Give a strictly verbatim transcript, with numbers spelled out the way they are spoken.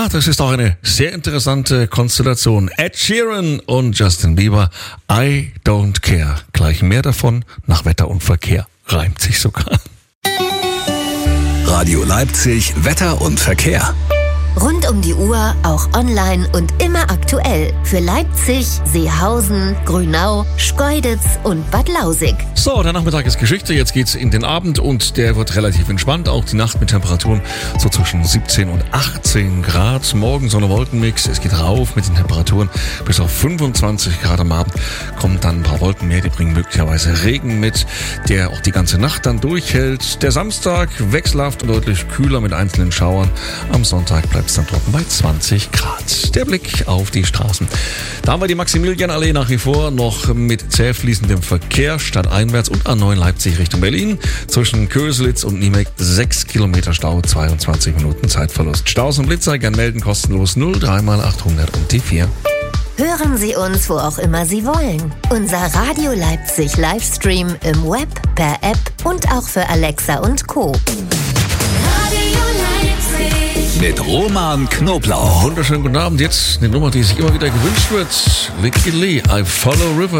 Ah, das ist auch eine sehr interessante Konstellation. Ed Sheeran und Justin Bieber. I don't care. Gleich mehr davon nach Wetter und Verkehr. Reimt sich sogar. Radio Leipzig, Wetter und Verkehr. Rund um die Uhr, auch online und immer aktuell. Für Leipzig, Seehausen, Grünau, Schkeuditz und Bad Lausig. So, der Nachmittag ist Geschichte. Jetzt geht's in den Abend und der wird relativ entspannt. Auch die Nacht mit Temperaturen so zwischen siebzehn und achtzehn Grad. Morgen Sonne-Wolkenmix. Es geht rauf mit den Temperaturen bis auf fünfundzwanzig Grad am Abend. Kommen dann ein paar Wolken mehr, die bringen möglicherweise Regen mit, der auch die ganze Nacht dann durchhält. Der Samstag wechselhaft und deutlich kühler mit einzelnen Schauern. Am Sonntag bleibt es dann trocken bei zwanzig Grad. Der Blick auf die Straßen. Da haben wir die Maximilianallee nach wie vor noch mit zäh fließendem Verkehr stadteinwärts und A neun Leipzig Richtung Berlin. Zwischen Köselitz und Niemek sechs Kilometer Stau, zweiundzwanzig Minuten Zeitverlust. Staus und Blitzer gern melden, kostenlos null drei mal achthundert und die vier. Hören Sie uns, wo auch immer Sie wollen. Unser Radio Leipzig Livestream im Web, per App und auch für Alexa und Co. Mit Roman Knoblauch. Wunderschönen guten Abend. Jetzt eine Nummer, die sich immer wieder gewünscht wird. Licky Lee, I Follow River.